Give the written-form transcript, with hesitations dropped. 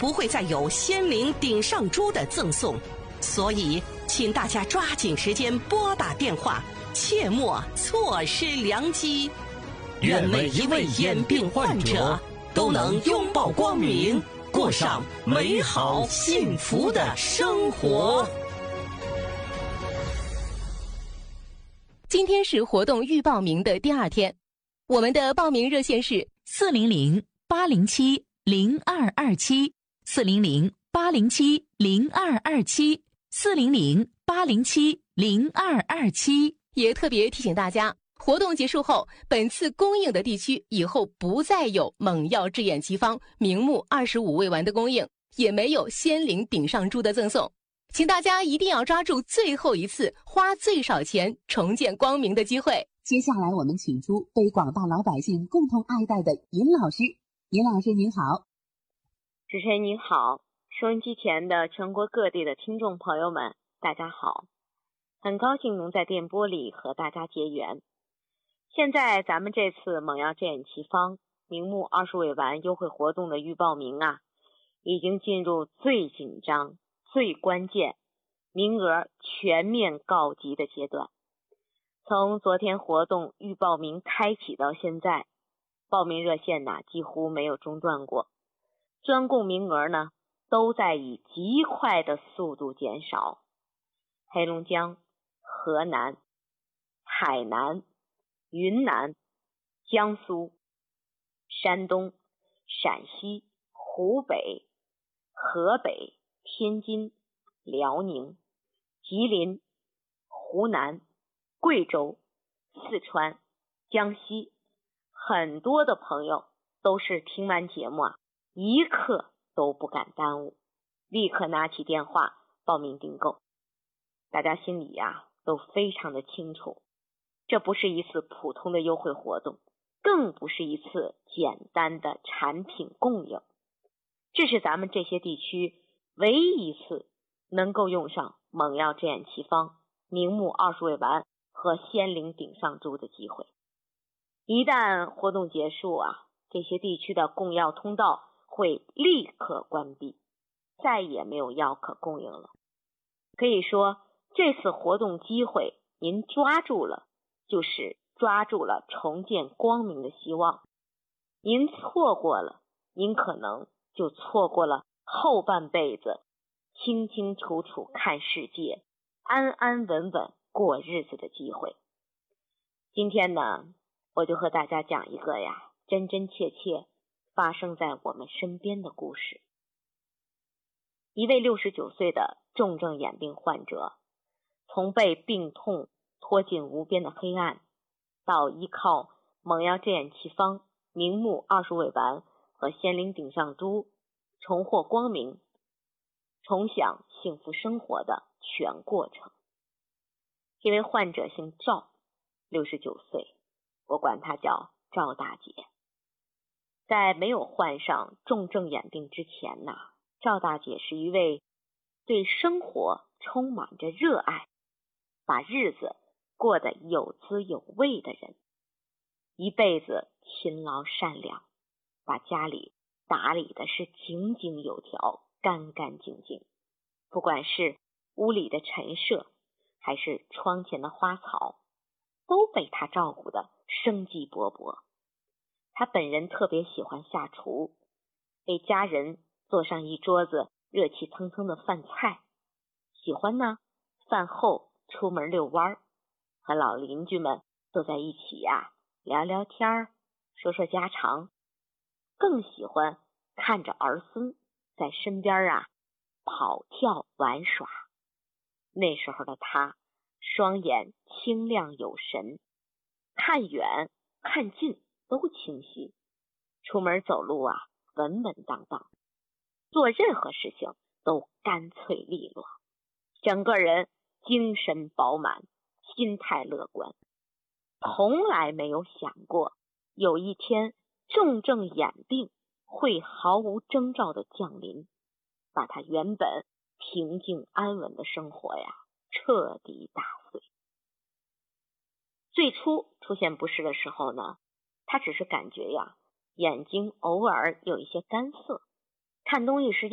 不会再有仙灵顶上珠的赠送，所以请大家抓紧时间拨打电话，切莫错失良机。愿每一位眼病患者都能拥抱光明，过上美好幸福的生活。 今天是活动预报名的第2天，我们的报名热线是400-807-0227，400-807-0227，400-807-0227。也特别提醒大家，活动结束后，本次供应的地区以后不再有猛药制眼奇方明目25味丸的供应，也没有仙灵顶上珠的赠送。请大家一定要抓住最后一次花最少钱重见光明的机会。 接下来我们请出被广大老百姓共同爱戴的尹老师。尹老师您好。 主持人您好，收音机前的全国各地的听众朋友们大家好，很高兴能在电波里和大家结缘。现在咱们这次猛药制眼奇方明目20味丸优惠活动的预报名啊，已经进入最紧张最关键，名额全面告急的阶段。从昨天活动预报名开启到现在，报名热线几乎没有中断过，专供名额都在以极快的速度减少。黑龙江、河南、海南、云南、江苏、山东、陕西、湖北、河北、天津、辽宁、吉林、湖南、贵州、四川、江西，很多的朋友都是听完节目一刻都不敢耽误，立刻拿起电话报名订购。大家心里都非常的清楚，这不是一次普通的优惠活动，更不是一次简单的产品供应，这是咱们这些地区唯一一次能够用上猛药制眼奇方明目20味丸和仙灵顶上珠的机会。一旦活动结束这些地区的供药通道会立刻关闭，再也没有药可供应了。可以说这次活动机会您抓住了，就是抓住了重见光明的希望。您错过了，您可能就错过了后半辈子清清楚楚看世界，安安稳稳过日子的机会。今天我就和大家讲一个真真切切发生在我们身边的故事。一位69岁的重症眼病患者，从被病痛拖进无边的黑暗，到依靠猛药制眼奇方明目20味丸和仙灵顶上珠重获光明，重享幸福生活的全过程。这位患者姓赵，69岁，我管她叫赵大姐。在没有患上重症眼病之前赵大姐是一位对生活充满着热爱，把日子过得有滋有味的人，一辈子勤劳善良，把家里打理的是井井有条，干干净净。不管是屋里的陈设还是窗前的花草，都被她照顾得生机勃勃。她本人特别喜欢下厨，给家人做上一桌子热气腾腾的饭菜，喜欢饭后出门遛弯，和老邻居们坐在一起聊聊天，说说家常，更喜欢看着儿孙在身边跑跳玩耍。那时候的他双眼清亮有神，看远看近都清晰，出门走路稳稳当当，做任何事情都干脆利落，整个人精神饱满，心态乐观，从来没有想过有一天重症眼病会毫无征兆的降临，把他原本平静安稳的生活彻底打碎。最初出现不适的时候他只是感觉眼睛偶尔有一些干涩，看东西时间